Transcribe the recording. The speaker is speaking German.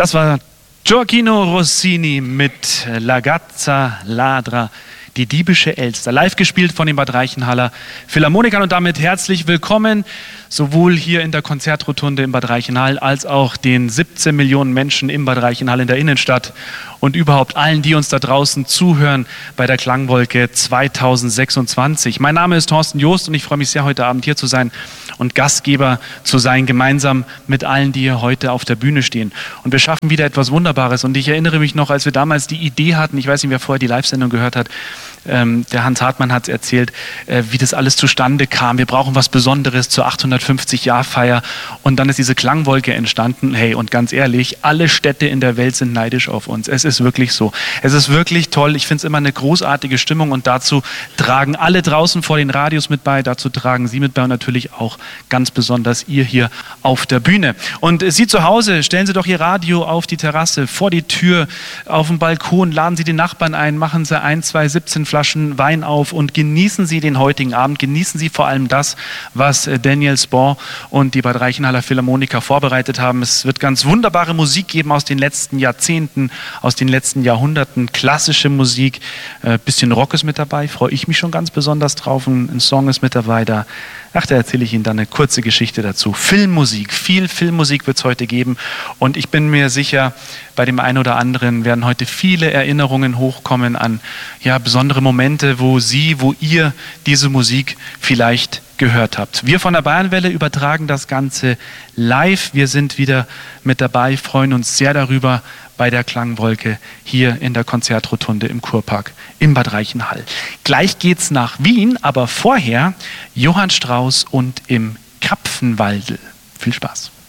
Das war Gioacchino Rossini mit La Gazza Ladra, die diebische Elster, live gespielt von den Bad Reichenhaller Philharmonikern. Und damit herzlich willkommen, sowohl hier in der Konzertrotunde in Bad Reichenhall als auch den 17 Millionen Menschen in Bad Reichenhall in der Innenstadt und überhaupt allen, die uns da draußen zuhören bei der Klangwolke 2026. Mein Name ist Thorsten Joost und ich freue mich sehr, heute Abend hier zu sein und Gastgeber zu sein, gemeinsam mit allen, die hier heute auf der Bühne stehen. Und wir schaffen wieder etwas Wunderbares. Und ich erinnere mich noch, als wir damals die Idee hatten, ich weiß nicht, wer vorher die Live-Sendung gehört hat, der Hans Hartmann hat es erzählt, wie das alles zustande kam. Wir brauchen was Besonderes zur 850-Jahr-Feier. Und dann ist diese Klangwolke entstanden. Hey, und ganz ehrlich, alle Städte in der Welt sind neidisch auf uns. Es ist wirklich so. Es ist wirklich toll. Ich finde es immer eine großartige Stimmung. Und dazu tragen alle draußen vor den Radios mit bei. Dazu tragen Sie mit bei und natürlich auch ganz besonders ihr hier auf der Bühne. Und Sie zu Hause, stellen Sie doch Ihr Radio auf die Terrasse, vor die Tür, auf den Balkon, laden Sie den Nachbarn ein, machen Sie 1, 2, 17 Flaschen Wein auf und genießen Sie den heutigen Abend. Genießen Sie vor allem das, was Daniel Spohr und die Bad Reichenhaller Philharmoniker vorbereitet haben. Es wird ganz wunderbare Musik geben aus den letzten Jahrzehnten, aus den letzten Jahrhunderten. Klassische Musik, bisschen Rock ist mit dabei, freue ich mich schon ganz besonders drauf. Ein Song ist mit dabei, da erzähle ich Ihnen dann eine kurze Geschichte dazu. Filmmusik, viel Filmmusik wird es heute geben und ich bin mir sicher, bei dem einen oder anderen werden heute viele Erinnerungen hochkommen an besondere Momente, wo ihr diese Musik vielleicht gehört habt. Wir von der Bayernwelle übertragen das Ganze live. Wir sind wieder mit dabei, freuen uns sehr darüber bei der Klangwolke hier in der Konzertrotunde im Kurpark in Bad Reichenhall. Gleich geht's nach Wien, aber vorher Johann Strauss und im Krapfenwaldl. Viel Spaß.